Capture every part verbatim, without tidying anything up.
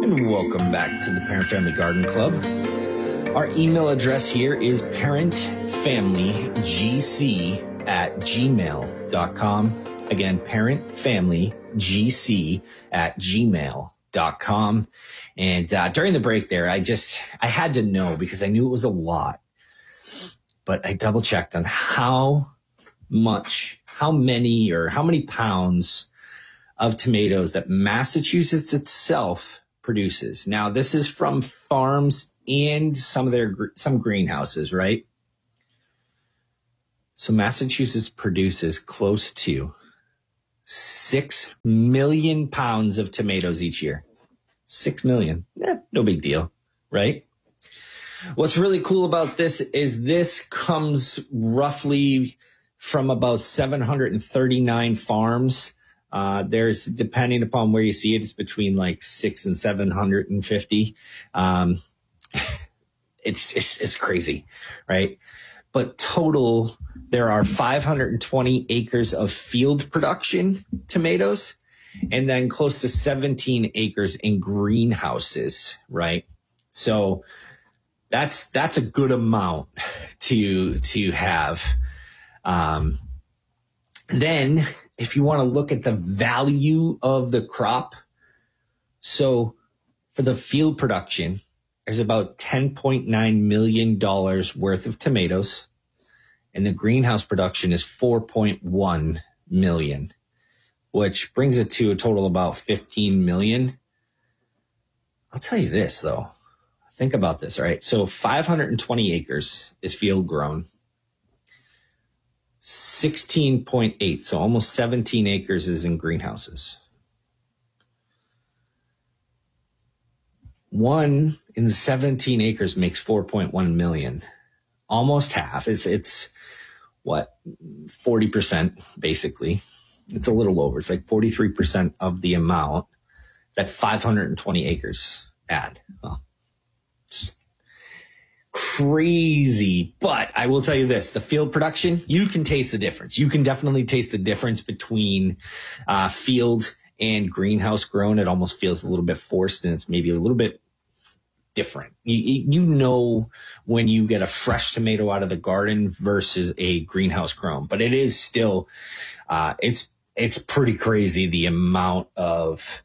And welcome back to the Parent Family Garden Club. Our email address here is parentfamilygc at gmail dot com. Again, parentfamilygc at gmail dot com. And uh, during the break there, I just, I had to know because I knew it was a lot. But I double checked on how much, how many or how many pounds of tomatoes that Massachusetts itself produces. Now, this is from farms and some of their, some greenhouses, right? So Massachusetts produces close to six million pounds of tomatoes each year. Six million. Eh, no big deal, right? What's really cool about this is this comes roughly from about seven hundred thirty-nine farms. Uh, there's, depending upon where you see it, it's between like six and seven hundred fifty. Um, it's, it's, it's crazy, right? But total, there are five hundred twenty acres of field production tomatoes, and then close to seventeen acres in greenhouses, right? So that's, that's a good amount to, to have. Um, then if you want to look at the value of the crop, so for the field production, there's about ten point nine million dollars worth of tomatoes, and the greenhouse production is four point one million, which brings it to a total of about fifteen million. I'll tell you this though. Think about this, right? So five hundred twenty acres is field grown. sixteen point eight, so almost seventeen acres is in greenhouses. One in seventeen acres makes four point one million. Almost half. It's, it's what, forty percent basically. It's a little over. It's like forty-three percent of the amount that five hundred twenty acres add. Well, just crazy. But I will tell you this, the field production, you can taste the difference. You can definitely taste the difference between uh, field and greenhouse grown. It almost feels a little bit forced, and it's maybe a little bit different. You, you know when you get a fresh tomato out of the garden versus a greenhouse grown, but it is still, uh, it's, it's pretty crazy the amount of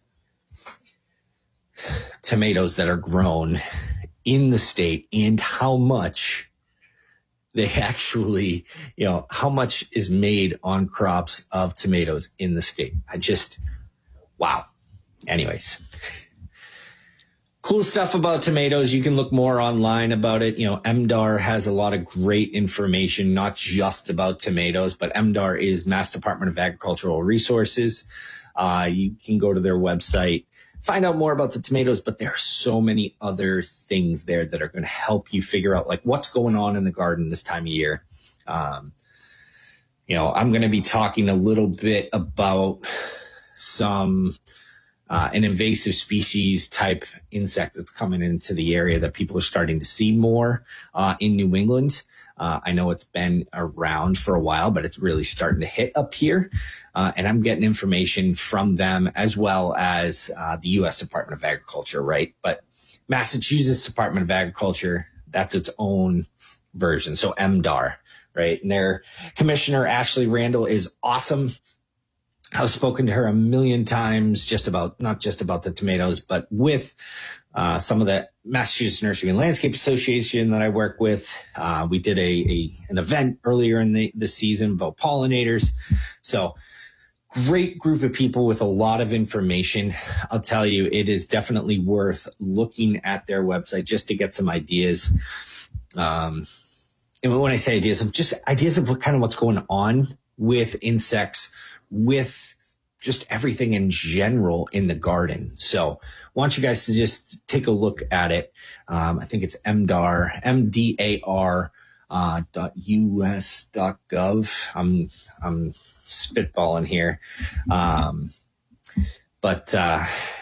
tomatoes that are grown in the state and how much they actually, you know, how much is made on crops of tomatoes in the state. I just, wow. Anyways, cool stuff about tomatoes. You can look more online about it. You know, M D A R has a lot of great information, not just about tomatoes, but M D A R is Mass Department of Agricultural Resources. Uh, you can go to their website, find out more about the tomatoes, but there are so many other things there that are going to help you figure out like what's going on in the garden this time of year. Um, you know, I'm going to be talking a little bit about some Uh, an invasive species type insect that's coming into the area that people are starting to see more uh, in New England. Uh, I know it's been around for a while, but it's really starting to hit up here. Uh, and I'm getting information from them as well as uh, the U S Department of Agriculture, right? But Massachusetts Department of Agriculture, that's its own version. So M D A R, right? And their commissioner, Ashley Randall, is awesome. I've spoken to her a million times just about, not just about the tomatoes, but with uh, some of the Massachusetts Nursery and Landscape Association that I work with. Uh, we did a, a an event earlier in the, the season about pollinators. So great group of people with a lot of information. I'll tell you, it is definitely worth looking at their website just to get some ideas. Um, and when I say ideas, of just ideas of what kind of what's going on with insects, with just everything in general in the garden. So I want you guys to just take a look at it. Um, I think it's M D A R, M D A R uh, dot U S dot gov. I'm, I'm spitballing here. Um, but, uh,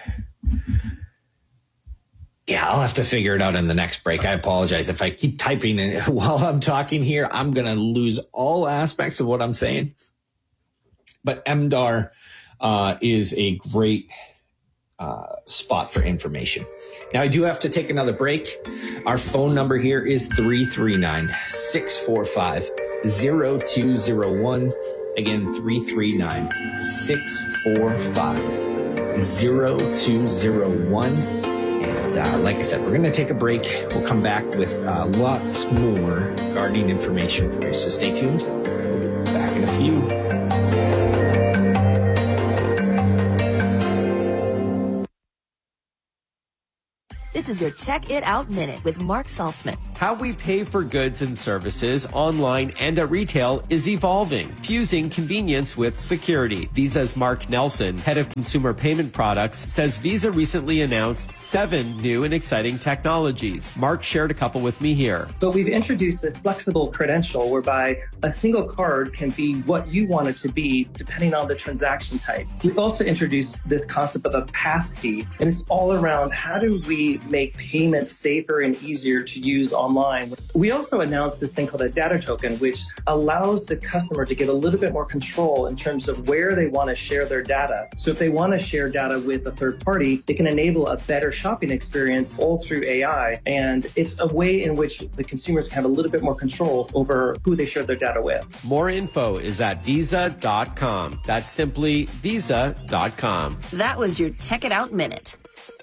yeah, I'll have to figure it out in the next break. I apologize. If I keep typing it while I'm talking here, I'm going to lose all aspects of what I'm saying. But M D A R uh, is a great uh, spot for information. Now, I do have to take another break. Our phone number here is three three nine, six four five, zero two zero one. Again, three three nine, six four five, zero two zero one. And uh, like I said, we're going to take a break. We'll come back with uh, lots more gardening information for you. So stay tuned. We'll be back in a few. This is your Check It Out Minute with Mark Saltzman. How we pay for goods and services online and at retail is evolving, fusing convenience with security. Visa's Mark Nelson, head of consumer payment products, says Visa recently announced seven new and exciting technologies. Mark shared a couple with me here. But we've introduced a flexible credential whereby a single card can be what you want it to be depending on the transaction type. We've also introduced this concept of a passkey, and it's all around how do we make payments safer and easier to use online. We also announced this thing called a data token, which allows the customer to get a little bit more control in terms of where they want to share their data. So if they want to share data with a third party, it can enable a better shopping experience all through A I. And it's a way in which the consumers can have a little bit more control over who they share their data with. More info is at visa dot com. That's simply visa dot com. That was your Check It Out Minute.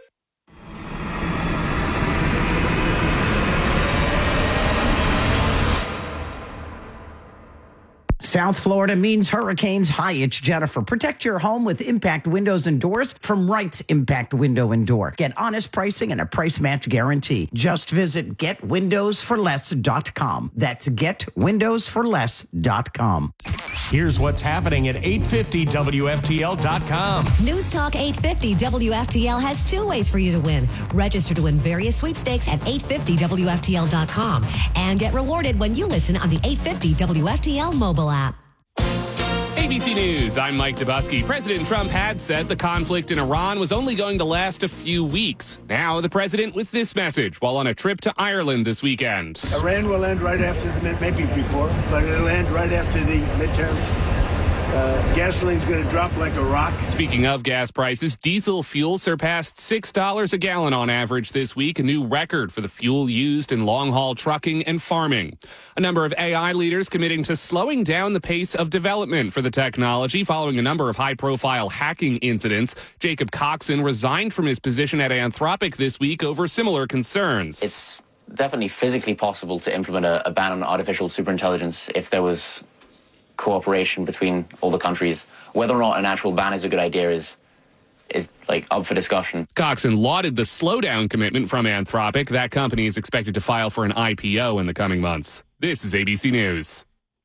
South Florida means hurricanes. Hi, it's Jennifer. Protect your home with Impact Windows and Doors from Wright's Impact Window and Door. Get honest pricing and a price match guarantee. Just visit get windows for less dot com. That's get windows for less dot com. Here's what's happening at eight fifty W F T L dot com. News Talk eight fifty W F T L has two ways for you to win. Register to win various sweepstakes at eight fifty W F T L dot com and get rewarded when you listen on the eight fifty W F T L mobile app. A B C News, I'm Mike Dubusky. President Trump had said the conflict in Iran was only going to last a few weeks. Now the president with this message while on a trip to Ireland this weekend. Iran will end right after the, maybe before, but it'll end right after the midterms. Uh, gasoline's going to drop like a rock. Speaking of gas prices, diesel fuel surpassed six dollars a gallon on average this week, a new record for the fuel used in long-haul trucking and farming. A number of A I leaders committing to slowing down the pace of development for the technology following a number of high-profile hacking incidents. Jacob Coxon resigned from his position at Anthropic this week over similar concerns. It's definitely physically possible to implement a, a ban on artificial superintelligence if there was cooperation between all the countries. Whether or not an actual ban is a good idea is is like up for discussion. Coxon lauded the slowdown commitment from Anthropic. That company is expected to file for an I P O in the coming months. This is A B C News.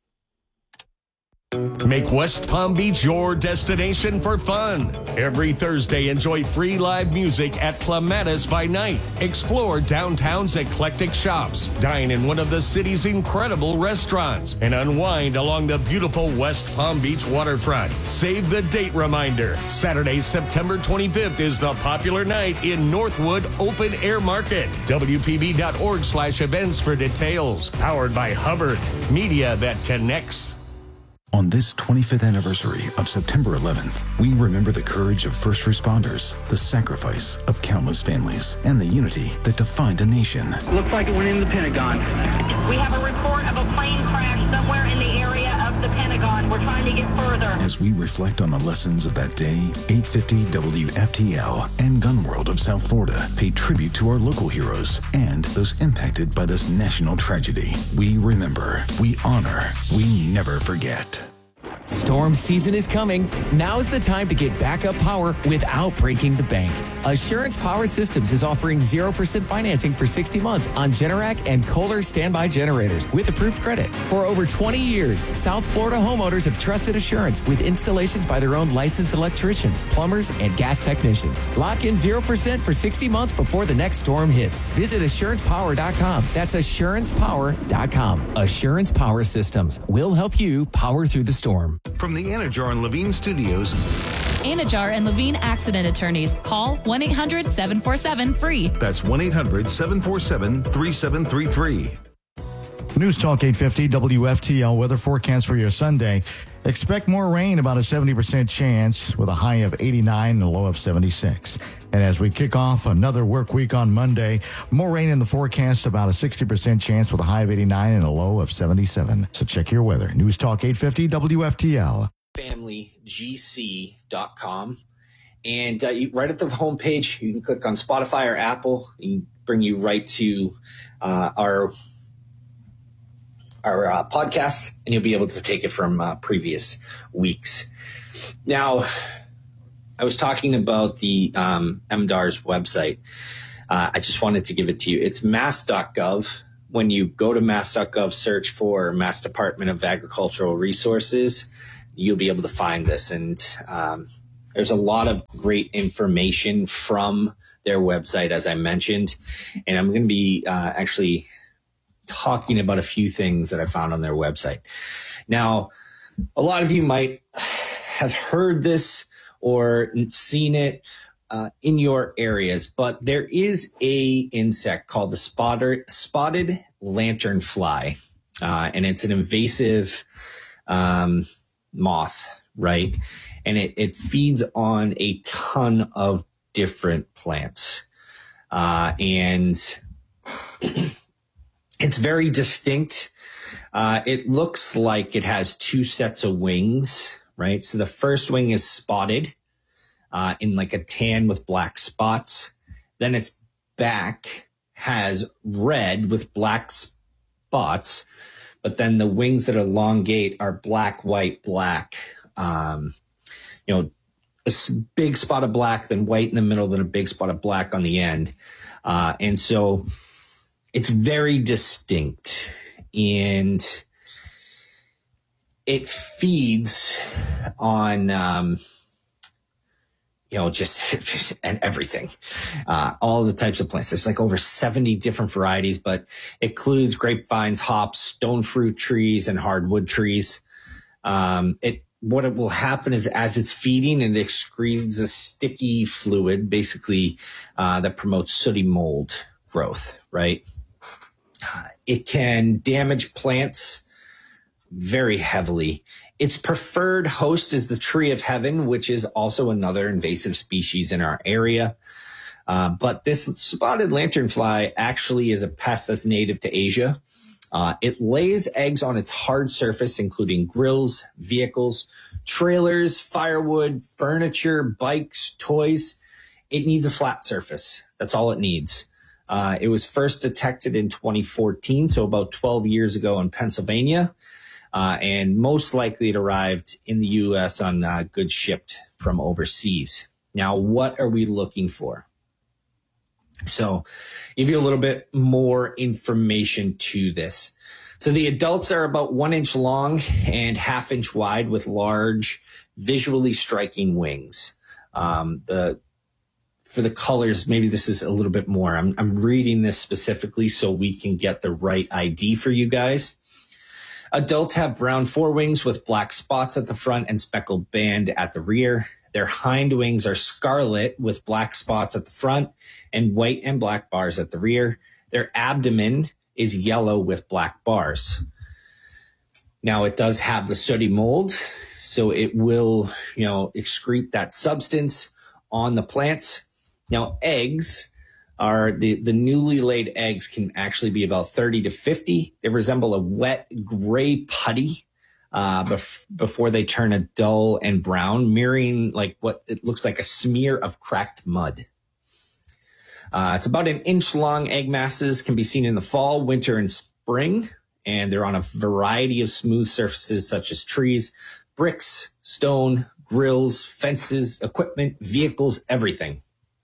Make West Palm Beach your destination for fun. Every Thursday, enjoy free live music at Clematis by Night. Explore downtown's eclectic shops. Dine in one of the city's incredible restaurants. And unwind along the beautiful West Palm Beach waterfront. Save the date reminder. Saturday, September twenty-fifth is the popular night in Northwood Open Air Market. W P B dot org slash events for details. Powered by Hubbard. Media that connects. On this twenty-fifth anniversary of September eleventh, we remember the courage of first responders, the sacrifice of countless families, and the unity that defined a nation. Looks like it went in the Pentagon. We have a report of a plane crash somewhere in the area of the Pentagon. We're trying to get further. As we reflect on the lessons of that day, eight fifty W F T L and Gun World of South Florida pay tribute to our local heroes and those impacted by this national tragedy. We remember, we honor, we never forget. Storm season is coming. Now's the time to get backup power without breaking the bank. Assurance Power Systems is offering zero percent financing for sixty months on Generac and Kohler standby generators with approved credit. For over twenty years, South Florida homeowners have trusted Assurance with installations by their own licensed electricians, plumbers, and gas technicians. Lock in zero percent for sixty months before the next storm hits. Visit assurance power dot com. That's assurance power dot com. Assurance Power Systems will help you power through the storm. From the Anajar and Levine Studios. Anajar and Levine Accident Attorneys. Call one eight hundred seven four seven free. That's one eight hundred seven four seven three seven three three. News Talk eight fifty W F T L weather forecast for your Sunday. Expect more rain, about a seventy percent chance, with a high of eighty-nine and a low of seventy-six. And as we kick off another work week on Monday, more rain in the forecast, about a sixty percent chance with a high of eighty-nine and a low of seventy-seven. So check your weather. News Talk eight fifty W F T L. family g c dot com. And uh, you, right at the homepage, you can click on Spotify or Apple. You can bring you right to uh, our our uh, podcast, and you'll be able to take it from uh, previous weeks. Now, I was talking about the um, M D A R's website. Uh, I just wanted to give it to you. It's mass dot gov. When you go to mass dot gov, search for Mass Department of Agricultural Resources, you'll be able to find this. And um, there's a lot of great information from their website, as I mentioned. And I'm going to be uh, actually talking about a few things that I found on their website. Now, a lot of you might have heard this or seen it uh, in your areas, but there is a insect called the spotted, spotted lanternfly, uh, and it's an invasive um, moth, right? And it, it feeds on a ton of different plants, uh, and it's very distinct. Uh, it looks like it has two sets of wings, right? So the first wing is spotted uh, in like a tan with black spots. Then its back has red with black spots. But then the wings that elongate are black, white, black. Um, you know, a big spot of black, then white in the middle, then a big spot of black on the end. Uh, and so it's very distinct, and it feeds on, um, you know, just and everything, uh, all the types of plants. There's like over seventy different varieties, but it includes grapevines, hops, stone fruit trees, and hardwood trees. Um, it what it will happen is as it's feeding, it excretes a sticky fluid, basically uh, that promotes sooty mold growth, right? It can damage plants very heavily. Its preferred host is the tree of heaven, which is also another invasive species in our area. Uh, but this spotted lanternfly actually is a pest that's native to Asia. Uh, it lays eggs on its hard surface, including grills, vehicles, trailers, firewood, furniture, bikes, toys. It needs a flat surface. That's all it needs. Uh, it was first detected in twenty fourteen, so about twelve years ago in Pennsylvania, uh, and most likely it arrived in the U S on uh, goods shipped from overseas. Now, what are we looking for? So, give you a little bit more information to this. So, the adults are about one inch long and half inch wide with large, visually striking wings. Um, the For the colors, maybe this is a little bit more. I'm, I'm reading this specifically so we can get the right I D for you guys. Adults have brown forewings with black spots at the front and speckled band at the rear. Their hind wings are scarlet with black spots at the front and white and black bars at the rear. Their abdomen is yellow with black bars. Now, it does have the sooty mold, so it will, you know, excrete that substance on the plants. Now, eggs are the, the newly laid eggs can actually be about thirty to fifty. They resemble a wet gray putty uh, bef- before they turn a dull and brown, mirroring like what it looks like a smear of cracked mud. Uh, it's about an inch long. Egg masses can be seen in the fall, winter, and spring, and they're on a variety of smooth surfaces such as trees, bricks, stone, grills, fences, equipment, vehicles, everything.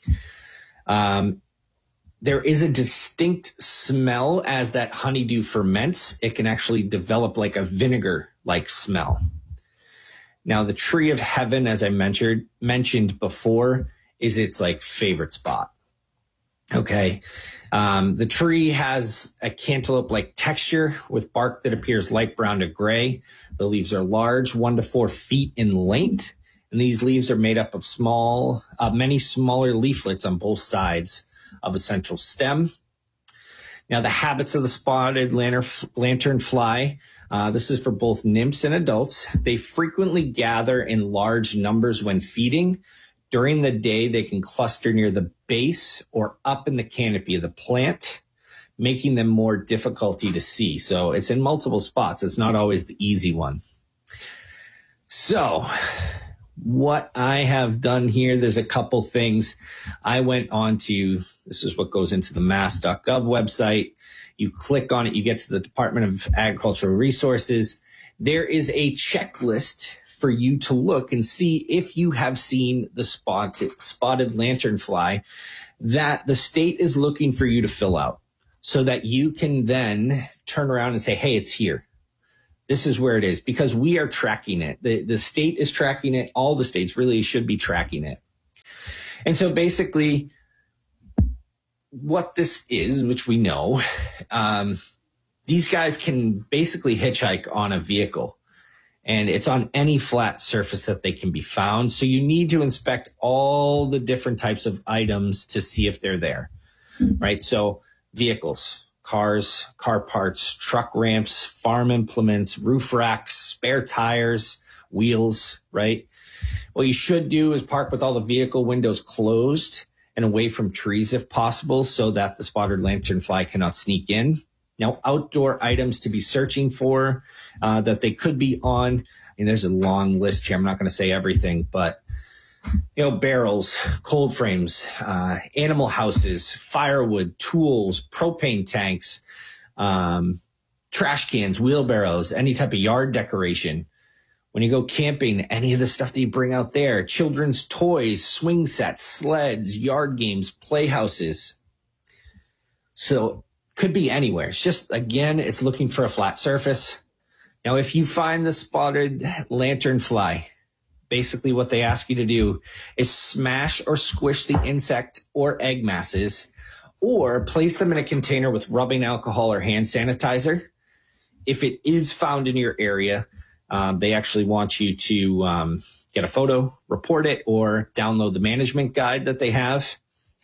Um, there is a distinct smell as that honeydew ferments. It can actually develop like a vinegar-like smell. Now, the tree of heaven, as I mentioned, mentioned before, is its like favorite spot. Okay. Um, the tree has a cantaloupe-like texture with bark that appears light brown to gray. The leaves are large, one to four feet in length. And these leaves are made up of small, uh, many smaller leaflets on both sides of a central stem. Now, the habits of the spotted lantern fly, uh, this is for both nymphs and adults. They frequently gather in large numbers when feeding. During the day, they can cluster near the base or up in the canopy of the plant, making them more difficulty to see. So it's in multiple spots. It's not always the easy one. So what I have done here, there's a couple things. I went on to, this is what goes into the mass dot gov website. You click on it, you get to the Department of Agricultural Resources. There is a checklist for you to look and see if you have seen the spotted, spotted lanternfly that the state is looking for you to fill out so that you can then turn around and say, hey, it's here. This is where it is, because we are tracking it. The, the state is tracking it. All the states really should be tracking it. And so basically what this is, which we know, um, these guys can basically hitchhike on a vehicle, and it's on any flat surface that they can be found. So you need to inspect all the different types of items to see if they're there, right? So vehicles, cars, car parts, truck ramps, farm implements, roof racks, spare tires, wheels, right? What you should do is park with all the vehicle windows closed and away from trees if possible so that the spotted lanternfly cannot sneak in. Now, outdoor items to be searching for uh, that they could be on, and there's a long list here. I'm not going to say everything, but you know, barrels, cold frames, uh, animal houses, firewood, tools, propane tanks, um, trash cans, wheelbarrows, any type of yard decoration. When you go camping, any of the stuff that you bring out there, children's toys, swing sets, sleds, yard games, playhouses. So could be anywhere. It's just, again, it's looking for a flat surface. Now, if you find the spotted lanternfly, basically what they ask you to do is smash or squish the insect or egg masses, or place them in a container with rubbing alcohol or hand sanitizer. If it is found in your area, um, they actually want you to um, get a photo, report it, or download the management guide that they have.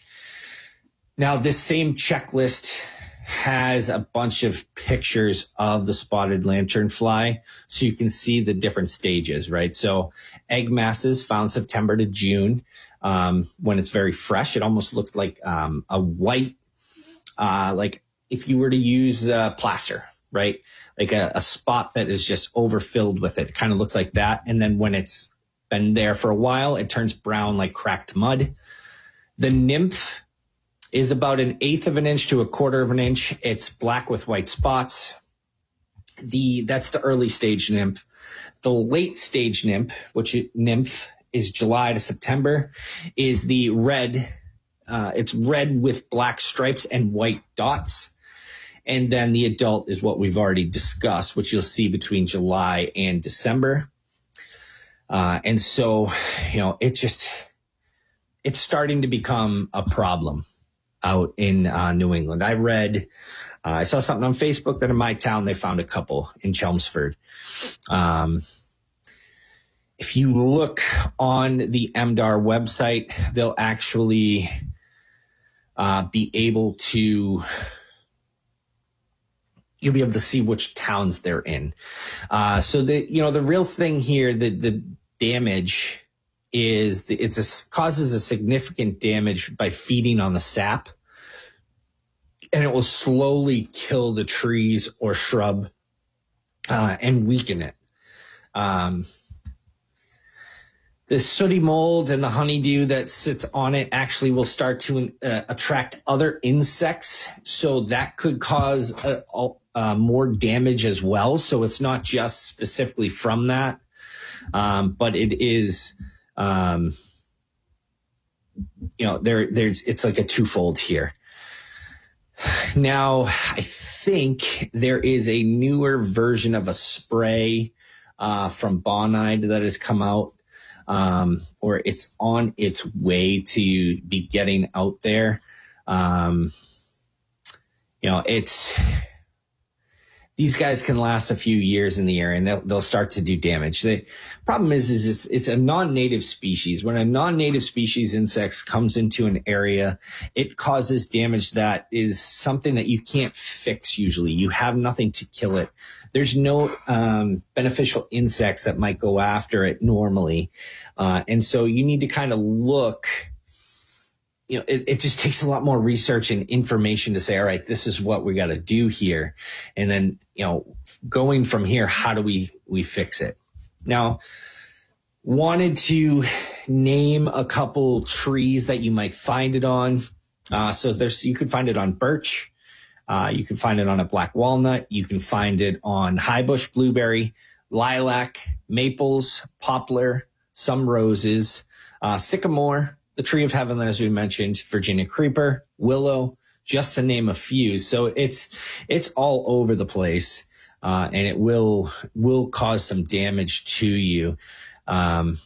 Now, this same checklist has a bunch of pictures of the spotted lanternfly so you can see the different stages, right? So egg masses found September to June. Um, when it's very fresh, it almost looks like um, a white, uh, like if you were to use uh, plaster, right? Like a, a spot that is just overfilled with it. It kind of looks like that. And then when it's been there for a while, it turns brown like cracked mud. The nymph is about an eighth of an inch to a quarter of an inch. It's black with white spots. The that's the early stage nymph. The late stage nymph, which it, nymph is July to September, is the red. Uh, it's red with black stripes and white dots. And then the adult is what we've already discussed, which you'll see between July and December. Uh, and so, you know, it's just, it's starting to become a problem out in uh, New England. I read, uh, I saw something on Facebook that in my town, they found a couple in Chelmsford. Um, if you look on the M D A R website, they'll actually uh, be able to, you'll be able to see which towns they're in. Uh, so the, you know, the real thing here, the, the damage is the, it's a, causes a significant damage by feeding on the sap, and it will slowly kill the trees or shrub uh, and weaken it. Um, the sooty mold and the honeydew that sits on it actually will start to uh, attract other insects, so that could cause a, a, uh, more damage as well. So it's not just specifically from that, um, but it is. Um, you know, there, there's, it's like a twofold here. Now, I think there is a newer version of a spray, uh, from Bonide that has come out, um, or it's on its way to be getting out there. Um, you know, it's, these guys can last a few years in the air and they'll, they'll start to do damage. The problem is, is it's, it's a non-native species. When a non-native species insect comes into an area, it causes damage that is something that you can't fix usually. You have nothing to kill it. There's no um, beneficial insects that might go after it normally. Uh, and so you need to kind of look. You know, it, it just takes a lot more research and information to say, all right, this is what we got to do here. And then, you know, going from here, how do we, we fix it? Now, wanted to name a couple trees that you might find it on. Uh, so there's, you can find it on birch. Uh, you can find it on a black walnut. You can find it on high bush blueberry, lilac, maples, poplar, some roses, uh, sycamore, the tree of heaven, as we mentioned, Virginia creeper, willow, just to name a few. So it's it's all over the place, uh, and it will will cause some damage to you. Um,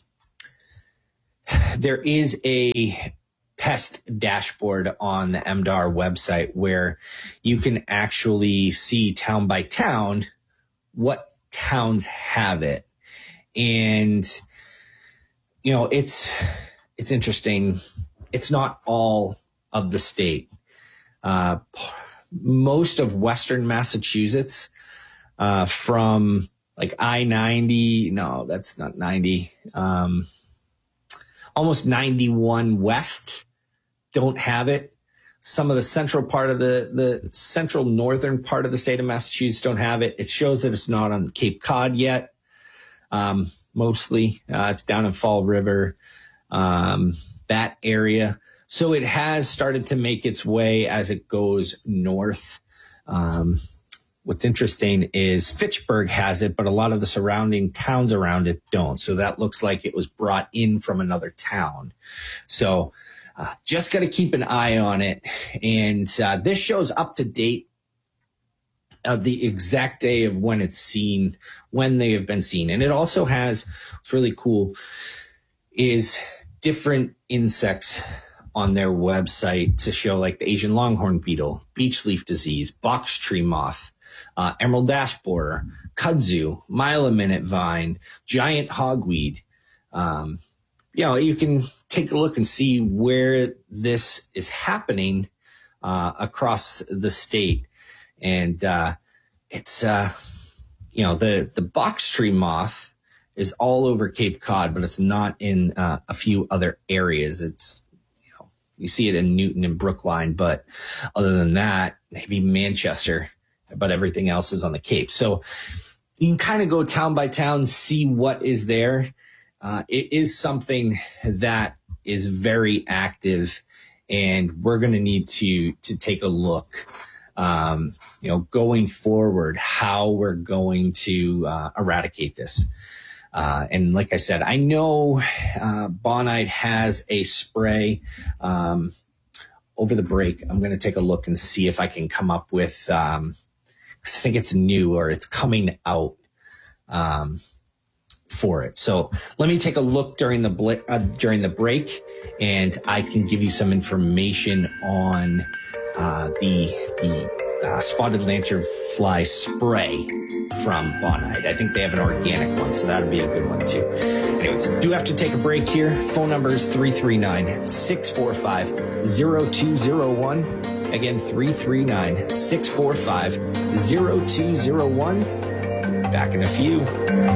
there is a pest dashboard on the M D A R website where you can actually see town by town what towns have it, and you know it's. It's interesting. It's not all of the state. Uh, most of Western Massachusetts, uh, from like I ninety, no, that's not ninety, um, almost ninety-one West don't have it. Some of the central part of the, the central northern part of the state of Massachusetts don't have it. It shows that it's not on Cape Cod yet. Um, mostly, uh, it's down in Fall River. Um, that area. So it has started to make its way as it goes north. Um, what's interesting is Fitchburg has it, but a lot of the surrounding towns around it don't. So that looks like it was brought in from another town. So, uh, just got to keep an eye on it. And, uh, this shows up to date of the exact day of when it's seen, when they have been seen. And it also has, what's really cool is different insects on their website to show like the Asian longhorn beetle, beech leaf disease, box tree moth, uh, emerald ash borer, kudzu, mile a minute vine, giant hogweed. Um, you know, you can take a look and see where this is happening uh, across the state. And uh, it's, uh, you know, the, the box tree moth is all over Cape Cod, but it's not in uh, a few other areas. It's, you know, you see it in Newton and Brookline, but other than that, maybe Manchester, but everything else is on the Cape. So you can kind of go town by town, see what is there. Uh, it is something that is very active, and we're going to need to to take a look, um, you know, going forward, how we're going to uh, eradicate this. Uh, and like I said, I know, uh, Bonide has a spray, um, over the break. I'm going to take a look and see if I can come up with, um, I think it's new or it's coming out, um, for it. So let me take a look during the bl- uh, during the break, and I can give you some information on, uh, the, the, uh, spotted lanternfly spray from Bonide. I think they have an organic one, so that'd be a good one too. Anyways, do have to take a break here. Phone number is three three nine, six four five, zero two zero one. Again, three three nine, six four five, zero two zero one. Back in a few.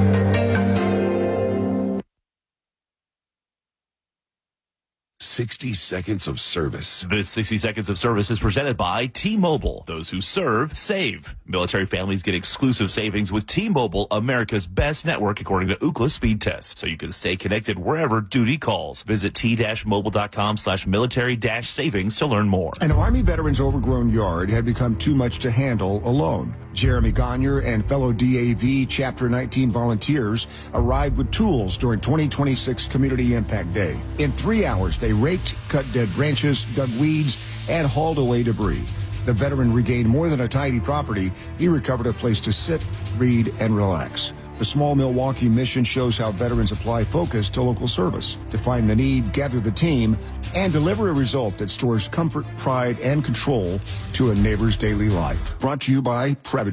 sixty seconds of service. This sixty seconds of service is presented by T-Mobile. Those who serve, save. Military families get exclusive savings with T-Mobile, America's best network according to Ookla speed test. So you can stay connected wherever duty calls. Visit t-mobile.com slash military dash savings to learn more. An Army veteran's overgrown yard had become too much to handle alone. Jeremy Gagner and fellow D A V Chapter nineteen volunteers arrived with tools during twenty twenty-six Community Impact Day. In three hours, they raked, cut dead branches, dug weeds, and hauled away debris. The veteran regained more than a tidy property. He recovered a place to sit, read, and relax. The small Milwaukee mission shows how veterans apply focus to local service, to find the need, gather the team, and deliver a result that stores comfort, pride, and control to a neighbor's daily life. Brought to you by Prevagen.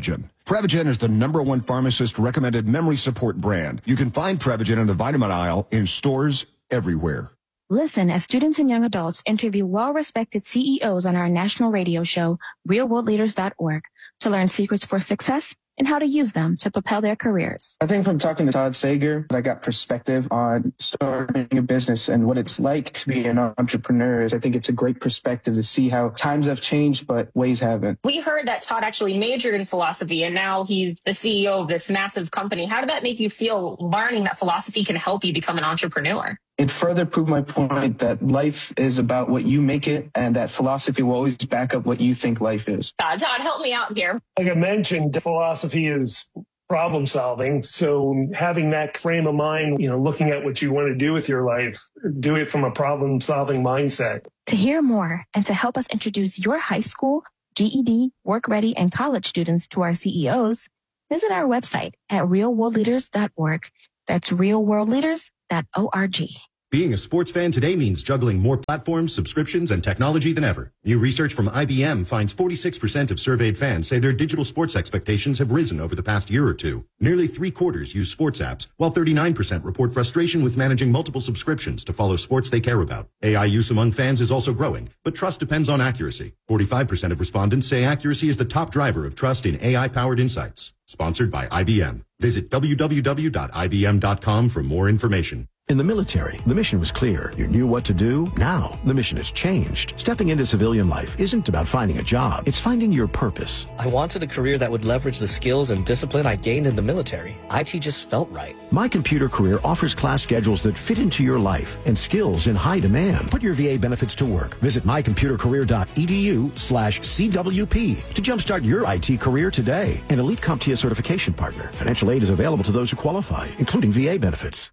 Prevagen is the number one pharmacist recommended memory support brand. You can find Prevagen in the vitamin aisle in stores everywhere. Listen as students and young adults interview well-respected C E Os on our national radio show, real world leaders dot org, to learn secrets for success and how to use them to propel their careers. I think from talking to Todd Sager, I got perspective on starting a business and what it's like to be an entrepreneur. I think it's a great perspective to see how times have changed, but ways haven't. We heard that Todd actually majored in philosophy, and now he's the C E O of this massive company. How did that make you feel, learning that philosophy can help you become an entrepreneur? It further proved my point that life is about what you make it, and that philosophy will always back up what you think life is. Uh, Todd, help me out here. Like I mentioned, philosophy is problem solving. So having that frame of mind, you know, looking at what you want to do with your life, do it from a problem solving mindset. To hear more and to help us introduce your high school, G E D, work ready, and college students to our C E Os, visit our website at real world leaders dot org. That's real world leaders dot org. Being a sports fan today means juggling more platforms, subscriptions, and technology than ever. New research from I B M finds forty-six percent of surveyed fans say their digital sports expectations have risen over the past year or two. Nearly three quarters use sports apps, while thirty-nine percent report frustration with managing multiple subscriptions to follow sports they care about. A I use among fans is also growing, but trust depends on accuracy. forty-five percent of respondents say accuracy is the top driver of trust in A I-powered insights. Sponsored by I B M. Visit w w w dot i b m dot com for more information. In the military, the mission was clear. You knew what to do. Now, the mission has changed. Stepping into civilian life isn't about finding a job. It's finding your purpose. I wanted a career that would leverage the skills and discipline I gained in the military. I T just felt right. My Computer Career offers class schedules that fit into your life and skills in high demand. Put your V A benefits to work. Visit my computer career dot e d u slash C W P to jumpstart your I T career today. An elite CompTIA certification partner. Financial aid is available to those who qualify, including V A benefits.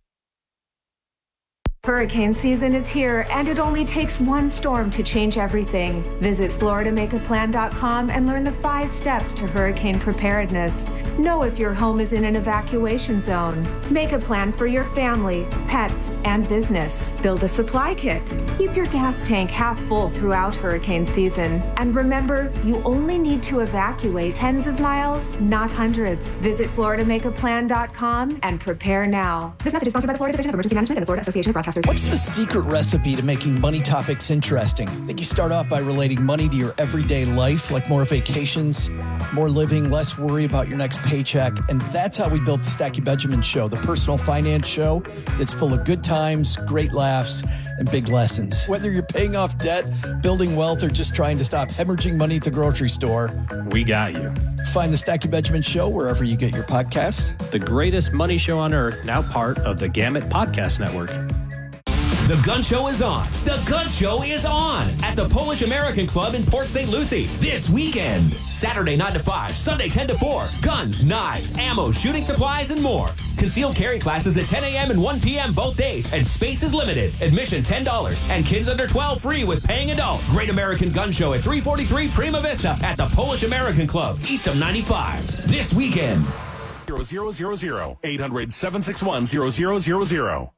Hurricane season is here, and it only takes one storm to change everything. Visit Florida Make A Plan dot com and learn the five steps to hurricane preparedness. Know if your home is in an evacuation zone. Make a plan for your family, pets, and business. Build a supply kit. Keep your gas tank half full throughout hurricane season. And remember, you only need to evacuate tens of miles, not hundreds. Visit Florida Make A Plan dot com and prepare now. This message is sponsored by the Florida Division of Emergency Management and the Florida Association of Broadcasters. What's the secret recipe to making money topics interesting? I think you start off by relating money to your everyday life, like more vacations, more living, less worry about your next paycheck. And that's how we built the Stacky Benjamin Show, the personal finance show that's full of good times, great laughs, and big lessons. Whether you're paying off debt, building wealth, or just trying to stop hemorrhaging money at the grocery store, we got you. Find the Stacky Benjamin Show wherever you get your podcasts. The greatest money show on earth, now part of the Gamut Podcast Network. The Gun Show is on. The Gun Show is on at the Polish American Club in Port Saint Lucie this weekend. Saturday nine to five, Sunday ten to four. Guns, knives, ammo, shooting supplies, and more. Concealed carry classes at ten a.m. and one p.m. both days, and space is limited. Admission ten dollars, and kids under twelve free with paying adult. Great American Gun Show at three forty-three Prima Vista at the Polish American Club, east of ninety-five. This weekend. zero zero zero zero eight hundred seven six one zero zero zero zero.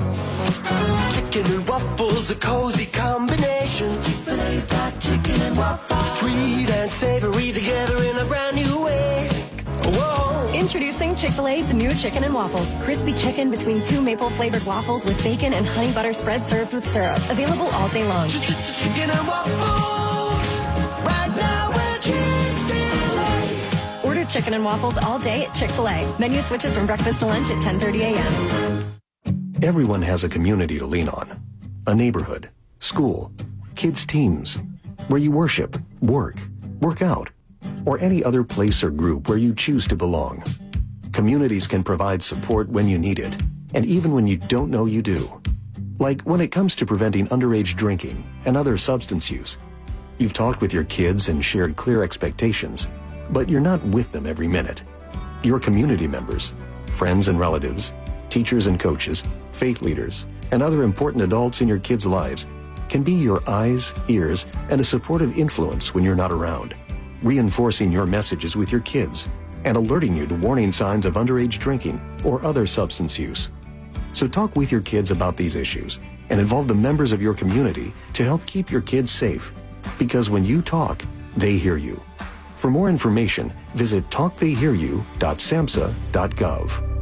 Chicken and waffles, a cozy combination. Chick-fil-A's got chicken and waffles. Sweet and savory together in a brand new way. Whoa. Introducing Chick-fil-A's new chicken and waffles. Crispy chicken between two maple-flavored waffles with bacon and honey butter spread served with syrup. Available all day long. Chicken and waffles. Right now we're Chick-fil-A. Order chicken and waffles all day at Chick-fil-A. Menu switches from breakfast to lunch at ten thirty a.m. Everyone has a community to lean on. A neighborhood, school, kids' teams, where you worship, work, work out, or any other place or group where you choose to belong. Communities can provide support when you need it, and even when you don't know you do. Like when it comes to preventing underage drinking and other substance use. You've talked with your kids and shared clear expectations, but you're not with them every minute. Your community members, friends and relatives, teachers and coaches, faith leaders, and other important adults in your kids' lives can be your eyes, ears, and a supportive influence when you're not around, reinforcing your messages with your kids and alerting you to warning signs of underage drinking or other substance use. So talk with your kids about these issues and involve the members of your community to help keep your kids safe, because when you talk, they hear you. For more information, visit talk they hear you dot samhsa dot gov.